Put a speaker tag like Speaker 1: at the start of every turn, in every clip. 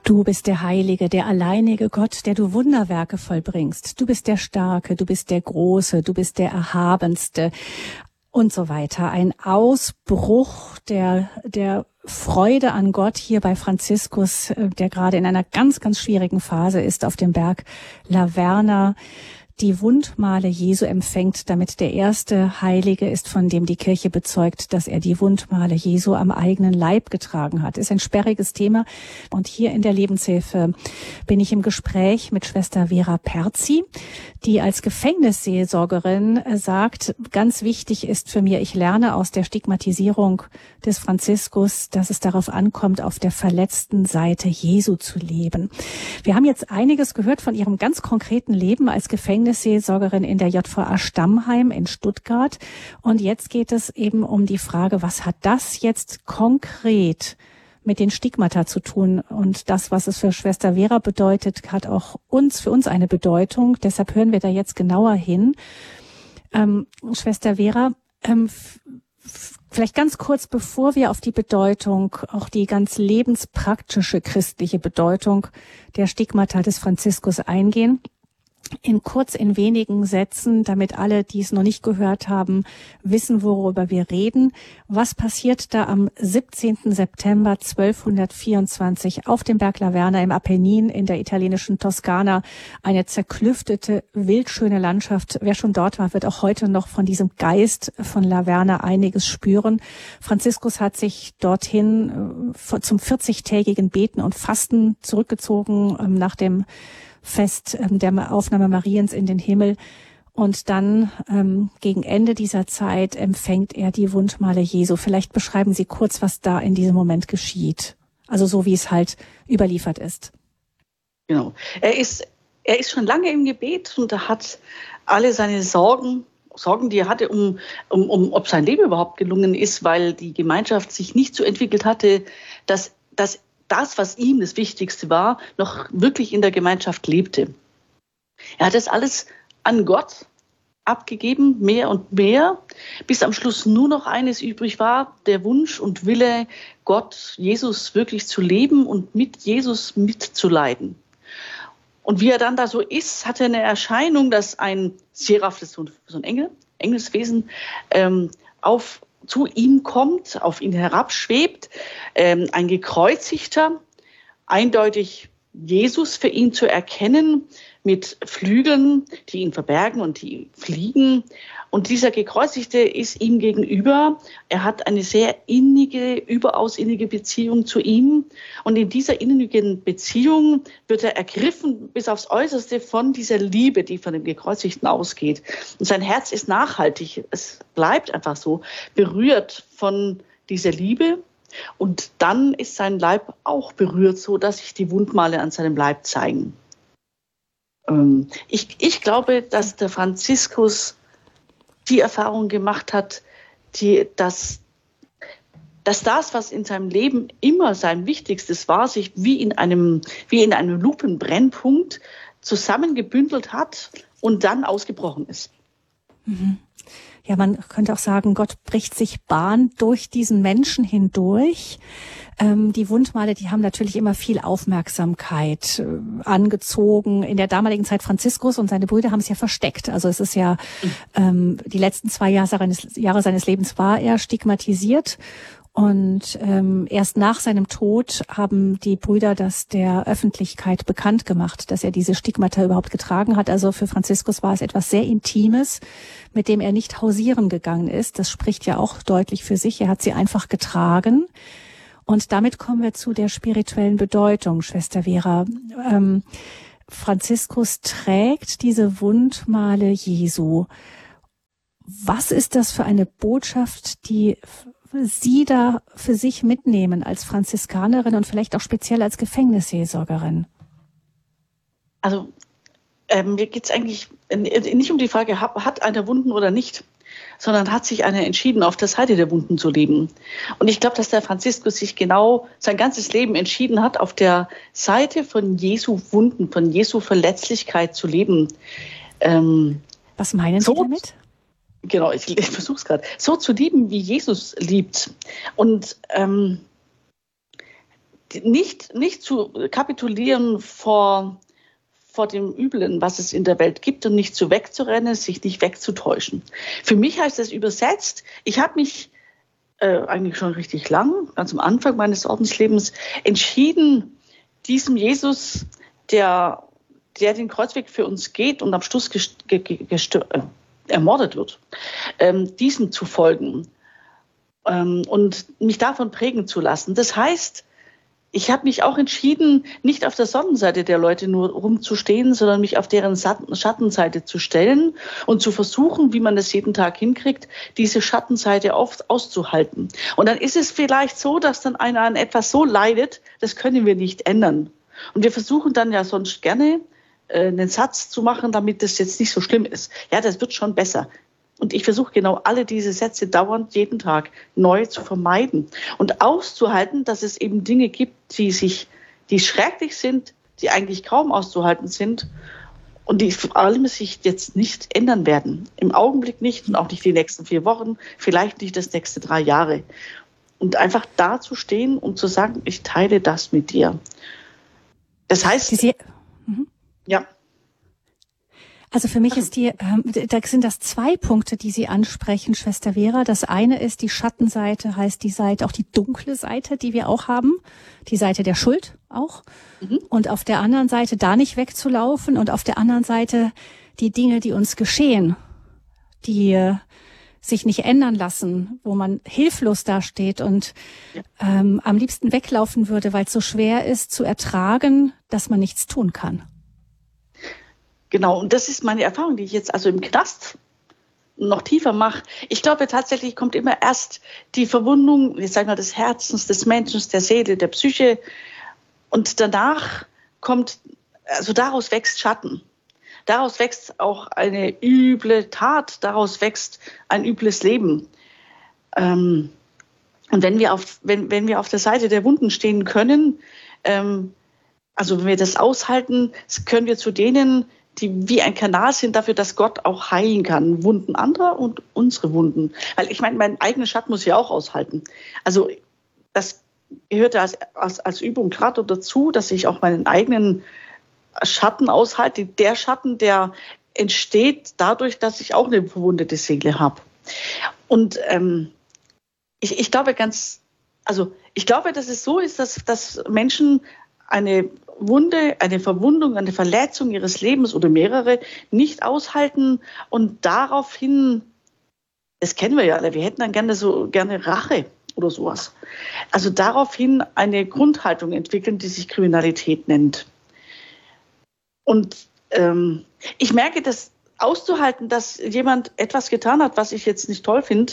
Speaker 1: Du bist der Heilige, der alleinige Gott, der du Wunderwerke vollbringst. Du bist der Starke, du bist der Große, du bist der Erhabenste und so weiter. Ein Ausbruch der Freude an Gott hier bei Franziskus, der gerade in einer ganz, ganz schwierigen Phase ist auf dem Berg Laverna. Die Wundmale Jesu empfängt, damit der erste Heilige ist, von dem die Kirche bezeugt, dass er die Wundmale Jesu am eigenen Leib getragen hat. Ist ein sperriges Thema. Und hier in der Lebenshilfe bin ich im Gespräch mit Schwester Vera Perzi, die als Gefängnisseelsorgerin sagt, ganz wichtig ist für mich, ich lerne aus der Stigmatisierung des Franziskus, dass es darauf ankommt, auf der verletzten Seite Jesu zu leben. Wir haben jetzt einiges gehört von ihrem ganz konkreten Leben als Gefängnisseelsorgerin in der JVA Stammheim in Stuttgart. Und jetzt geht es eben um die Frage, was hat das jetzt konkret mit den Stigmata zu tun? Und das, was es für Schwester Vera bedeutet, hat auch für uns eine Bedeutung. Deshalb hören wir da jetzt genauer hin. Schwester Vera, vielleicht ganz kurz, bevor wir auf die Bedeutung, auch die ganz lebenspraktische christliche Bedeutung der Stigmata des Franziskus eingehen. In wenigen Sätzen, damit alle, die es noch nicht gehört haben, wissen, worüber wir reden. Was passiert da am 17. September 1224 auf dem Berg Laverna im Apennin in der italienischen Toskana? Eine zerklüftete, wildschöne Landschaft. Wer schon dort war, wird auch heute noch von diesem Geist von Laverna einiges spüren. Franziskus hat sich dorthin zum 40-tägigen Beten und Fasten zurückgezogen nach dem Fest der Aufnahme Mariens in den Himmel. Und dann gegen Ende dieser Zeit empfängt er die Wundmale Jesu. Vielleicht beschreiben Sie kurz, was da in diesem Moment geschieht. Also so, wie es halt überliefert ist.
Speaker 2: Genau. Er ist schon lange im Gebet und er hat alle seine Sorgen, die er hatte, ob sein Leben überhaupt gelungen ist, weil die Gemeinschaft sich nicht so entwickelt hatte, dass das, was ihm das Wichtigste war, noch wirklich in der Gemeinschaft lebte. Er hat das alles an Gott abgegeben, mehr und mehr, bis am Schluss nur noch eines übrig war, der Wunsch und Wille, Gott, Jesus wirklich zu leben und mit Jesus mitzuleiden. Und wie er dann da so ist, hat er eine Erscheinung, dass ein Seraph, das ist so ein Engelswesen, zu ihm kommt, auf ihn herabschwebt, ein Gekreuzigter, eindeutig Jesus für ihn zu erkennen, mit Flügeln, die ihn verbergen und die fliegen. Und dieser Gekreuzigte ist ihm gegenüber. Er hat eine sehr überaus innige Beziehung zu ihm. Und in dieser innigen Beziehung wird er ergriffen bis aufs Äußerste von dieser Liebe, die von dem Gekreuzigten ausgeht. Und sein Herz ist nachhaltig. Es bleibt einfach so berührt von dieser Liebe. Und dann ist sein Leib auch berührt, so dass sich die Wundmale an seinem Leib zeigen. Ich glaube, dass der Franziskus die Erfahrung gemacht hat, dass das, was in seinem Leben immer sein Wichtigstes war, sich wie in einem Lupenbrennpunkt zusammengebündelt hat und dann ausgebrochen ist.
Speaker 1: Mhm. Ja, man könnte auch sagen, Gott bricht sich Bahn durch diesen Menschen hindurch. Die Wundmale, die haben natürlich immer viel Aufmerksamkeit angezogen. In der damaligen Zeit Franziskus und seine Brüder haben es ja versteckt. Also es ist ja, die letzten 2 Jahre seines Lebens war er stigmatisiert. Und erst nach seinem Tod haben die Brüder das der Öffentlichkeit bekannt gemacht, dass er diese Stigmata überhaupt getragen hat. Also für Franziskus war es etwas sehr Intimes, mit dem er nicht hausieren gegangen ist. Das spricht ja auch deutlich für sich. Er hat sie einfach getragen. Und damit kommen wir zu der spirituellen Bedeutung, Schwester Vera. Franziskus trägt diese Wundmale Jesu. Was ist das für eine Botschaft, die Sie da für sich mitnehmen als Franziskanerin und vielleicht auch speziell als Gefängnisseelsorgerin?
Speaker 2: Also mir geht es eigentlich nicht um die Frage, hat einer Wunden oder nicht, sondern hat sich einer entschieden, auf der Seite der Wunden zu leben. Und ich glaube, dass der Franziskus sich genau sein ganzes Leben entschieden hat, auf der Seite von Jesu Wunden, von Jesu Verletzlichkeit zu leben.
Speaker 1: Was meinen Sie damit?
Speaker 2: Genau, ich versuche es gerade. So zu lieben, wie Jesus liebt. Und nicht zu kapitulieren vor dem Üblen, was es in der Welt gibt und nicht zu wegzurennen, sich nicht wegzutäuschen. Für mich heißt das übersetzt, ich habe mich eigentlich schon richtig lang, ganz am Anfang meines Ordenslebens, entschieden, diesem Jesus, der den Kreuzweg für uns geht und am Schluss ermordet wird, diesem zu folgen und mich davon prägen zu lassen. Das heißt, ich habe mich auch entschieden, nicht auf der Sonnenseite der Leute nur rumzustehen, sondern mich auf deren Schattenseite zu stellen und zu versuchen, wie man es jeden Tag hinkriegt, diese Schattenseite auszuhalten. Und dann ist es vielleicht so, dass dann einer an etwas so leidet, das können wir nicht ändern. Und wir versuchen dann ja sonst gerne, einen Satz zu machen, damit das jetzt nicht so schlimm ist. Ja, das wird schon besser. Und ich versuche genau alle diese Sätze dauernd jeden Tag neu zu vermeiden und auszuhalten, dass es eben Dinge gibt, die schrecklich sind, die eigentlich kaum auszuhalten sind und die vor allem sich jetzt nicht ändern werden. Im Augenblick nicht und auch nicht die nächsten 4 Wochen, vielleicht nicht das nächste 3 Jahre. Und einfach da zu stehen und zu sagen, ich teile das mit dir. Das heißt, ja.
Speaker 1: Also für mich da sind das 2 Punkte, die Sie ansprechen, Schwester Vera. Das eine ist die Schattenseite, heißt die Seite, auch die dunkle Seite, die wir auch haben, die Seite der Schuld auch. Und auf der anderen Seite da nicht wegzulaufen und auf der anderen Seite die Dinge, die uns geschehen, die sich nicht ändern lassen, wo man hilflos dasteht und am liebsten weglaufen würde, weil es so schwer ist zu ertragen, dass man nichts tun kann.
Speaker 2: Genau, und das ist meine Erfahrung, die ich jetzt also im Knast noch tiefer mache. Ich glaube tatsächlich kommt immer erst die Verwundung, ich sage mal, des Herzens, des Menschen, der Seele, der Psyche. Und danach daraus wächst Schatten. Daraus wächst auch eine üble Tat, daraus wächst ein übles Leben. Und wenn wir auf der Seite der Wunden stehen können, also wenn wir das aushalten, können wir zu denen, die wie ein Kanal sind dafür, dass Gott auch heilen kann. Wunden anderer und unsere Wunden. Weil ich meine, mein eigener Schatten muss ja auch aushalten. Also das gehört ja als Übung gerade dazu, dass ich auch meinen eigenen Schatten aushalte. Der Schatten, der entsteht dadurch, dass ich auch eine verwundete Seele habe. Und ich glaube ich glaube, dass es so ist, dass Menschen eine Wunde, eine Verwundung, eine Verletzung ihres Lebens oder mehrere nicht aushalten und daraufhin, das kennen wir ja alle, wir hätten dann gerne Rache oder sowas. Also daraufhin eine Grundhaltung entwickeln, die sich Kriminalität nennt. Und ich merke, das auszuhalten, dass jemand etwas getan hat, was ich jetzt nicht toll finde,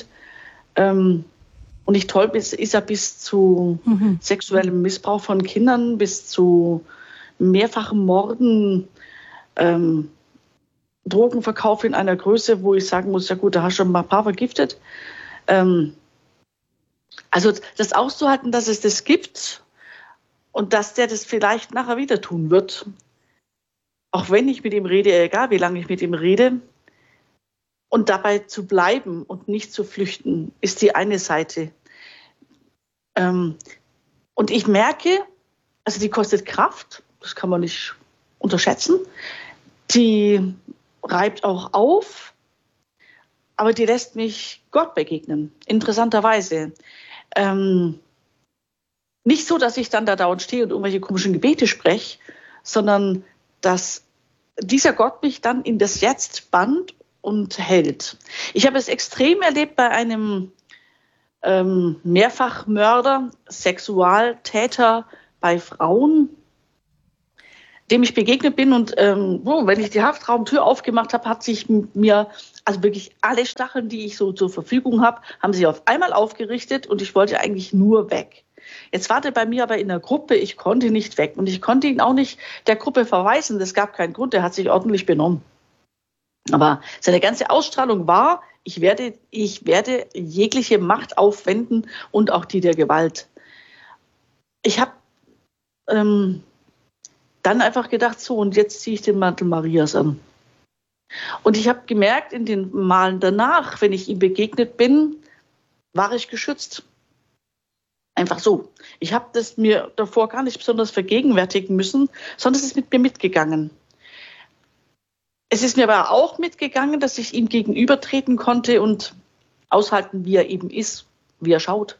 Speaker 2: und nicht toll ist er bis zu sexuellem Missbrauch von Kindern, bis zu mehrfachen Morden, Drogenverkauf in einer Größe, wo ich sagen muss, ja gut, da hast du schon mal ein paar vergiftet. Also das auszuhalten, dass es das gibt und dass der das vielleicht nachher wieder tun wird, auch wenn ich mit ihm rede, egal wie lange ich mit ihm rede, und dabei zu bleiben und nicht zu flüchten, ist die eine Seite. Und ich merke, also die kostet Kraft, das kann man nicht unterschätzen. Die reibt auch auf, aber die lässt mich Gott begegnen, interessanterweise. Nicht so, dass ich dann da dauernd stehe und irgendwelche komischen Gebete spreche, sondern dass dieser Gott mich dann in das Jetzt bannt und hält. Ich habe es extrem erlebt bei einem Mehrfachmörder, Sexualtäter bei Frauen, dem ich begegnet bin. Und wenn ich die Haftraumtür aufgemacht habe, hat sich mir, also wirklich alle Stacheln, die ich so zur Verfügung habe, haben sich auf einmal aufgerichtet und ich wollte eigentlich nur weg. Jetzt war der bei mir aber in der Gruppe, ich konnte nicht weg und ich konnte ihn auch nicht der Gruppe verweisen. Das gab keinen Grund, er hat sich ordentlich benommen. Aber seine ganze Ausstrahlung war, ich werde jegliche Macht aufwenden und auch die der Gewalt. Ich habe dann einfach gedacht, so, und jetzt ziehe ich den Mantel Marias an. Und ich habe gemerkt, in den Malen danach, wenn ich ihm begegnet bin, war ich geschützt. Einfach so. Ich habe das mir davor gar nicht besonders vergegenwärtigen müssen, sondern es ist mit mir mitgegangen. Es ist mir aber auch mitgegangen, dass ich ihm gegenübertreten konnte und aushalten, wie er eben ist, wie er schaut.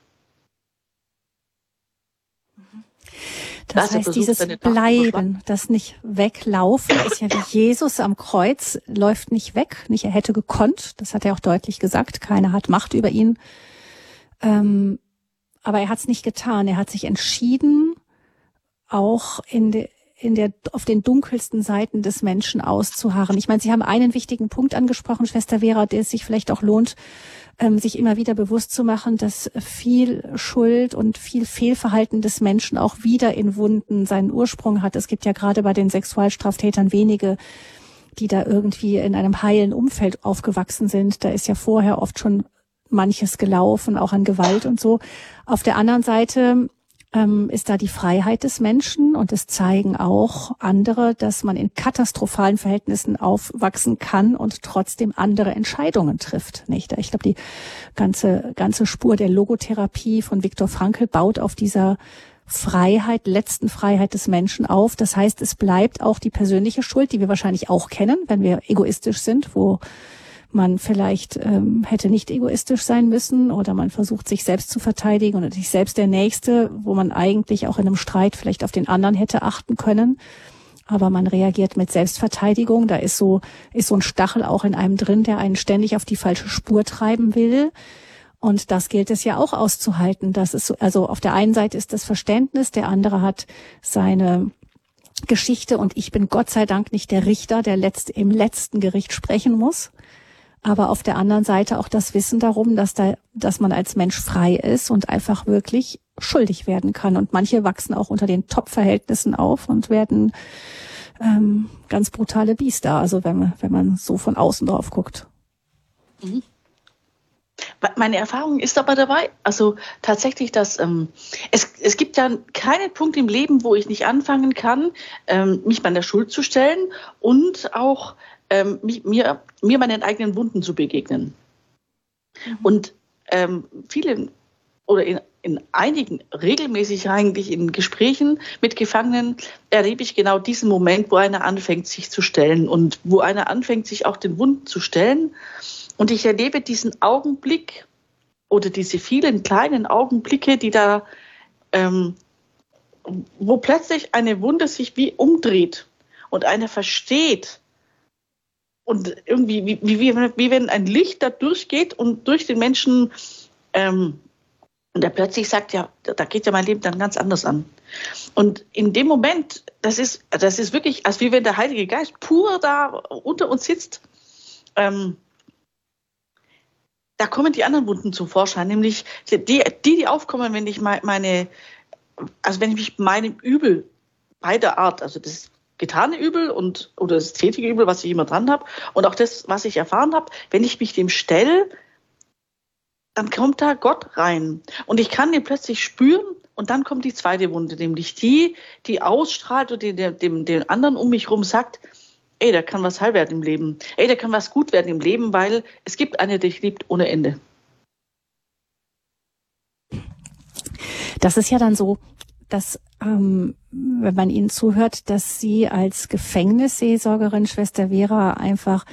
Speaker 1: Das heißt, dieses Bleiben, das nicht weglaufen, ist ja wie Jesus am Kreuz, läuft nicht weg. Nicht, er hätte gekonnt, das hat er auch deutlich gesagt, keiner hat Macht über ihn. Aber er hat es nicht getan. Er hat sich entschieden, auch auf den dunkelsten Seiten des Menschen auszuharren. Ich meine, Sie haben einen wichtigen Punkt angesprochen, Schwester Vera, der es sich vielleicht auch lohnt, sich immer wieder bewusst zu machen, dass viel Schuld und viel Fehlverhalten des Menschen auch wieder in Wunden seinen Ursprung hat. Es gibt ja gerade bei den Sexualstraftätern wenige, die da irgendwie in einem heilen Umfeld aufgewachsen sind. Da ist ja vorher oft schon manches gelaufen, auch an Gewalt und so. Auf der anderen Seite ist da die Freiheit des Menschen und es zeigen auch andere, dass man in katastrophalen Verhältnissen aufwachsen kann und trotzdem andere Entscheidungen trifft, nicht? Ich glaube, die ganze Spur der Logotherapie von Viktor Frankl baut auf dieser Freiheit, letzten Freiheit des Menschen auf. Das heißt, es bleibt auch die persönliche Schuld, die wir wahrscheinlich auch kennen, wenn wir egoistisch sind, wo man vielleicht hätte nicht egoistisch sein müssen oder man versucht, sich selbst zu verteidigen und sich selbst der Nächste, wo man eigentlich auch in einem Streit vielleicht auf den anderen hätte achten können. Aber man reagiert mit Selbstverteidigung. Da ist so ein Stachel auch in einem drin, der einen ständig auf die falsche Spur treiben will. Und das gilt es ja auch auszuhalten. Das ist so, also auf der einen Seite ist das Verständnis, der andere hat seine Geschichte und ich bin Gott sei Dank nicht der Richter, der im letzten Gericht sprechen muss. Aber auf der anderen Seite auch das Wissen darum, dass man als Mensch frei ist und einfach wirklich schuldig werden kann. Und manche wachsen auch unter den Top-Verhältnissen auf und werden ganz brutale Biester. Also wenn man so von außen drauf guckt.
Speaker 2: Mhm. Meine Erfahrung ist aber dabei, also tatsächlich, dass es gibt ja keinen Punkt im Leben, wo ich nicht anfangen kann, mich meiner Schuld zu stellen und auch mir meinen eigenen Wunden zu begegnen. Mhm. Und viele oder in einigen, regelmäßig eigentlich in Gesprächen mit Gefangenen erlebe ich genau diesen Moment, wo einer anfängt, sich zu stellen und wo einer anfängt, sich auch den Wunden zu stellen. Und ich erlebe diesen Augenblick oder diese vielen kleinen Augenblicke, die da, wo plötzlich eine Wunde sich wie umdreht und einer versteht, und irgendwie, wie wenn ein Licht da durchgeht und durch den Menschen, und der plötzlich sagt, ja, da geht ja mein Leben dann ganz anders an. Und in dem Moment, das ist wirklich, als wie wenn der Heilige Geist pur da unter uns sitzt, da kommen die anderen Wunden zum Vorschein, nämlich die aufkommen, wenn ich wenn ich mich meinem Übel beider Art, also das getane Übel oder das tätige Übel, was ich immer dran habe, und auch das, was ich erfahren habe, wenn ich mich dem stelle, dann kommt da Gott rein. Und ich kann den plötzlich spüren und dann kommt die zweite Wunde, nämlich die ausstrahlt und den anderen um mich herum sagt, ey, da kann was heil werden im Leben. Ey, da kann was gut werden im Leben, weil es gibt eine, die dich liebt ohne Ende.
Speaker 1: Das ist ja dann so, dass, wenn man Ihnen zuhört, dass Sie als Gefängnisseelsorgerin, Schwester Vera, einfach,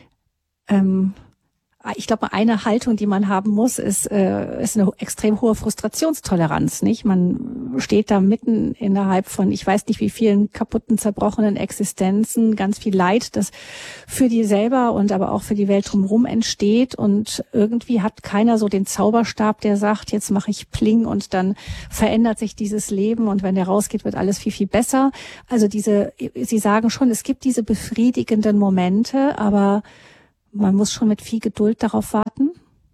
Speaker 1: ich glaube, eine Haltung, die man haben muss, ist eine extrem hohe Frustrationstoleranz, nicht? Man steht da mitten innerhalb von, ich weiß nicht wie vielen kaputten, zerbrochenen Existenzen, ganz viel Leid, das für die selber und aber auch für die Welt drumherum entsteht, und irgendwie hat keiner so den Zauberstab, der sagt, jetzt mache ich Pling und dann verändert sich dieses Leben und wenn der rausgeht, wird alles viel, viel besser. Also Sie sagen schon, es gibt diese befriedigenden Momente, aber man muss schon mit viel Geduld darauf warten?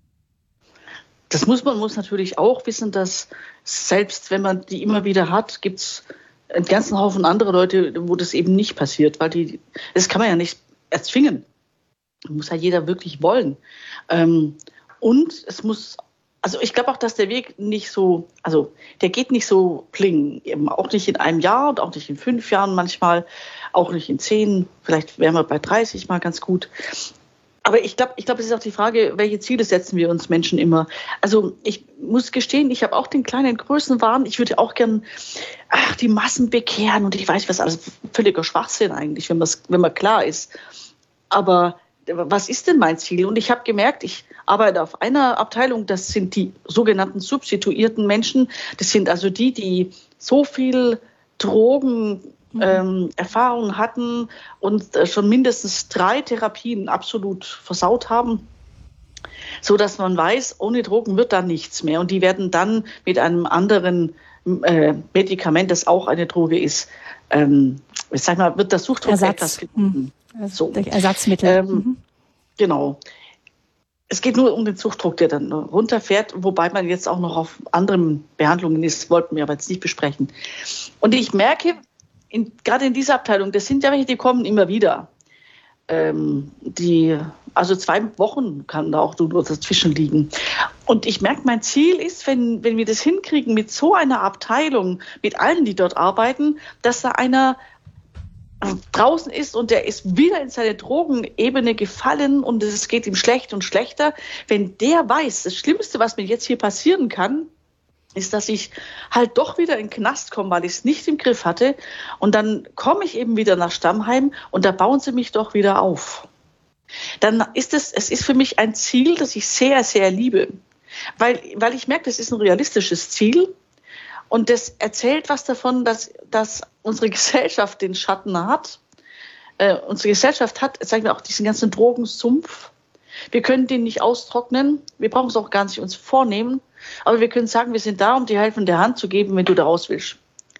Speaker 2: Man muss natürlich auch wissen, dass selbst wenn man die immer wieder hat, gibt es einen ganzen Haufen andere Leute, wo das eben nicht passiert, weil das kann man ja nicht erzwingen. Das muss ja jeder wirklich wollen. Und es muss, also ich glaube auch, dass der Weg nicht so, also der geht nicht so pling, eben auch nicht in einem Jahr und auch nicht in 5 Jahren manchmal, auch nicht in 10, vielleicht wären wir bei 30 mal ganz gut. Aber ich glaube, es ist auch die Frage, welche Ziele setzen wir uns Menschen immer? Also ich muss gestehen, ich habe auch den kleinen Größenwahn. Ich würde auch gern die Massen bekehren und ich weiß was, also völliger Schwachsinn eigentlich, wenn man klar ist. Aber was ist denn mein Ziel? Und ich habe gemerkt, ich arbeite auf einer Abteilung, das sind die sogenannten substituierten Menschen. Das sind also die so viel Drogen Erfahrungen hatten und schon mindestens 3 Therapien absolut versaut haben, so dass man weiß, ohne Drogen wird da nichts mehr. Und die werden dann mit einem anderen Medikament, das auch eine Droge ist, ich sag mal, wird der Suchtdruck etwas genommen.
Speaker 1: So. Durch Ersatzmittel.
Speaker 2: Genau. Es geht nur um den Suchtdruck, der dann runterfährt, wobei man jetzt auch noch auf anderen Behandlungen ist, wollten wir aber jetzt nicht besprechen. Und ich merke, gerade in dieser Abteilung, das sind ja welche, die kommen immer wieder. Also 2 Wochen kann da auch nur dazwischen liegen. Und ich merke, mein Ziel ist, wenn wir das hinkriegen mit so einer Abteilung, mit allen, die dort arbeiten, dass da einer draußen ist und der ist wieder in seine Drogenebene gefallen und es geht ihm schlecht und schlechter. Wenn der weiß, das Schlimmste, was mir jetzt hier passieren kann, ist, dass ich halt doch wieder in den Knast komme, weil ich es nicht im Griff hatte. Und dann komme ich eben wieder nach Stammheim und da bauen sie mich doch wieder auf. Dann ist es ist für mich ein Ziel, das ich sehr, sehr liebe. Weil ich merke, das ist ein realistisches Ziel. Und das erzählt was davon, dass unsere Gesellschaft den Schatten hat. Unsere Gesellschaft hat, sagen wir auch, diesen ganzen Drogensumpf. Wir können den nicht austrocknen. Wir brauchen es auch gar nicht uns vornehmen. Aber wir können sagen, wir sind da, um dir helfende Hand zu geben, wenn du da raus willst.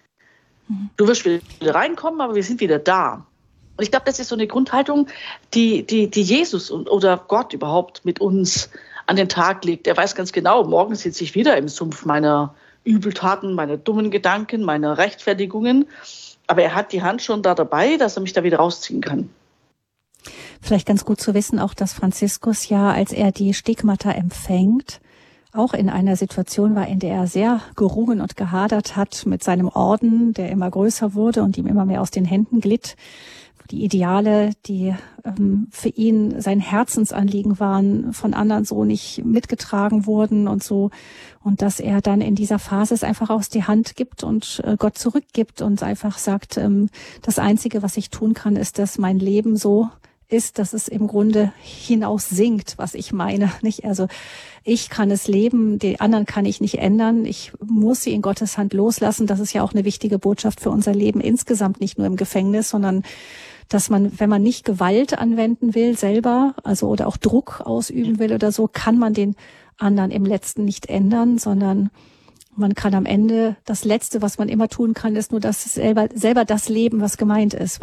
Speaker 2: Du wirst wieder reinkommen, aber wir sind wieder da. Und ich glaube, das ist so eine Grundhaltung, die Jesus oder Gott überhaupt mit uns an den Tag legt. Er weiß ganz genau, morgen sitze ich wieder im Sumpf meiner Übeltaten, meiner dummen Gedanken, meiner Rechtfertigungen. Aber er hat die Hand schon da dabei, dass er mich da wieder rausziehen kann.
Speaker 1: Vielleicht ganz gut zu wissen auch, dass Franziskus ja, als er die Stigmata empfängt, auch in einer Situation war, in der er sehr gerungen und gehadert hat mit seinem Orden, der immer größer wurde und ihm immer mehr aus den Händen glitt. Die Ideale, die für ihn sein Herzensanliegen waren, von anderen so nicht mitgetragen wurden und so. Und dass er dann in dieser Phase es einfach aus die Hand gibt und Gott zurückgibt und einfach sagt, das Einzige, was ich tun kann, ist, dass mein Leben so ist, dass es im Grunde hinaus singt, was ich meine, nicht? Also ich kann es leben, die anderen kann ich nicht ändern. Ich muss sie in Gottes Hand loslassen. Das ist ja auch eine wichtige Botschaft für unser Leben insgesamt, nicht nur im Gefängnis, sondern dass man, wenn man nicht Gewalt anwenden will selber, also oder auch Druck ausüben will oder so, kann man den anderen im Letzten nicht ändern, sondern man kann am Ende, das Letzte, was man immer tun kann, ist nur das selber das Leben, was gemeint ist,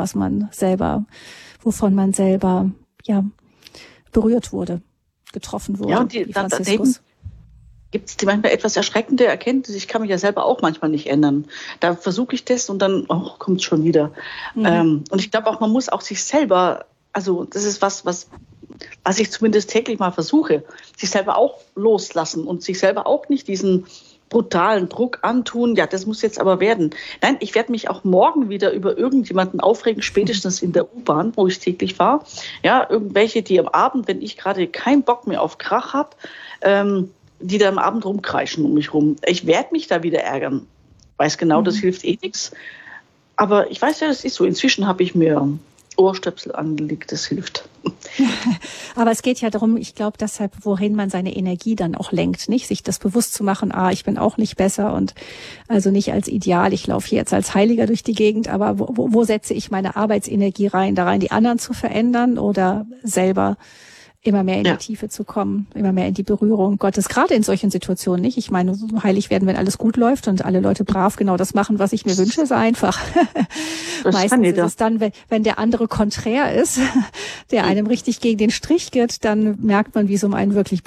Speaker 1: wovon man selber, ja, berührt wurde, getroffen wurde.
Speaker 2: Ja, und daneben gibt es die manchmal etwas erschreckende Erkenntnis. Ich kann mich ja selber auch manchmal nicht ändern. Da versuche ich das und dann kommt es schon wieder. Und ich glaube auch, man muss auch sich selber, also das ist was ich zumindest täglich mal versuche, sich selber auch loslassen und sich selber auch nicht diesen brutalen Druck antun, ja, das muss jetzt aber werden. Nein, ich werde mich auch morgen wieder über irgendjemanden aufregen, spätestens in der U-Bahn, wo ich täglich fahre. Ja, irgendwelche, die am Abend, wenn ich gerade keinen Bock mehr auf Krach habe, die da am Abend rumkreischen um mich rum. Ich werde mich da wieder ärgern. Weiß genau, das hilft eh nichts. Aber ich weiß ja, das ist so. Inzwischen habe ich mir Ohrstöpsel angelegt, das hilft.
Speaker 1: Aber es geht ja darum, ich glaube deshalb, wohin man seine Energie dann auch lenkt, nicht? Sich das bewusst zu machen, ich bin auch nicht besser und also nicht als Ideal, ich laufe hier jetzt als Heiliger durch die Gegend, aber wo setze ich meine Arbeitsenergie rein, da rein die anderen zu verändern oder selber immer mehr in die Tiefe zu kommen, immer mehr in die Berührung Gottes, gerade in solchen Situationen nicht. Ich meine, so heilig werden, wenn alles gut läuft und alle Leute brav genau das machen, was ich mir wünsche, ist einfach. Meistens ist es dann, wenn der andere konträr ist, der einem richtig gegen den Strich geht, dann merkt man, wie es um einen wirklich